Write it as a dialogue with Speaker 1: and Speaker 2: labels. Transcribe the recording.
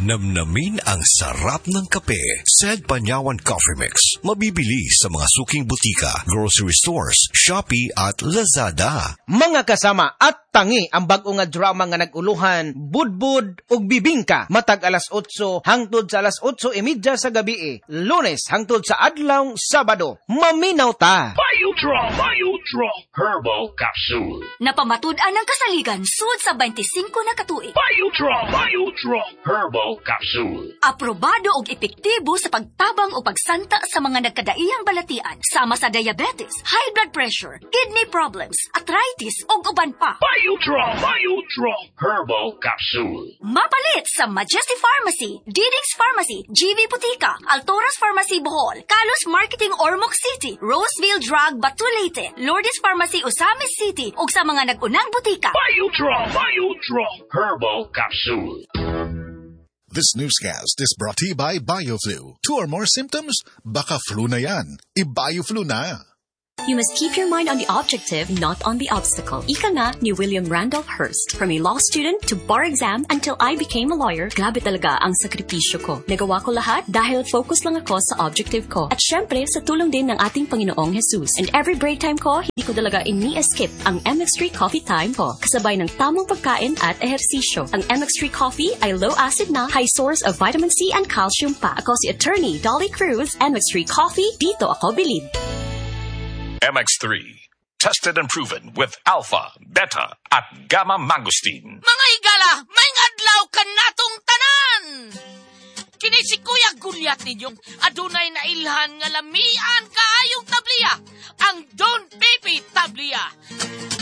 Speaker 1: Namnamin ang sarap ng kape. Sed Panyawan Coffee Mix. Mabibili sa mga suking butika, grocery stores, Shopee at Lazada.
Speaker 2: Mga kasama at tangi ang bag-o nga drama nga naguluhan, Budbud ug Bibingka, matag alas 8 hangtod sa alas 8:30 sa gabi, Lunes hangtod sa adlaw Sabado. Maminaw ta.
Speaker 3: Biotrol Herbal Capsule.
Speaker 4: Napamatud-an ang kasaligan sud sa 25 na katuig.
Speaker 3: Biotrol Herbal Capsule.
Speaker 4: Aprobado og epektibo sa pagtabang o pagsanta sa mga nagkadaiyang balatian sama sa diabetes, high blood pressure, kidney problems, arthritis ug uban pa.
Speaker 3: Biotrol Herbal Capsule.
Speaker 4: Mapalit sa Majesty Pharmacy, Diding's Pharmacy, GV Butika, Altoras Pharmacy Bohol, Kalos Marketing Ormoc City, Roseville Drug Batu Leyte, Lourdes Pharmacy Osamis City ug sa mga nag-unang butika.
Speaker 3: Biotrol Herbal Capsule.
Speaker 5: This newscast is brought to you by BioFlu. 2 or more symptoms? Baka flu na yan. I-BioFlu na.
Speaker 6: You must keep your mind on the objective, not on the obstacle. Ika nga ni William Randolph Hearst. From a law student to bar exam until I became a lawyer, grabe talaga ang sakripisyo ko. Nagawa ko lahat dahil focus lang ako sa objective ko. At syempre, sa tulong din ng ating Panginoong Jesus. And every break time ko, hindi ko talaga ini-skip ang MX3 coffee time ko. Kasabay ng tamang pagkain at ehersisyo. Ang MX3 coffee ay low acid na, high source of vitamin C and calcium pa. Ako si Attorney Dolly Cruz, MX3 coffee, dito ako bilib.
Speaker 7: MX3, tested and proven with alpha, beta, at gamma mangosteen.
Speaker 8: Mga higala, may adlaw ka natong tanan! Kini si Kuya Gulyat ninyong adunay na ilhan nga lamian kaayong tabliya, ang Don Pipi Tablia.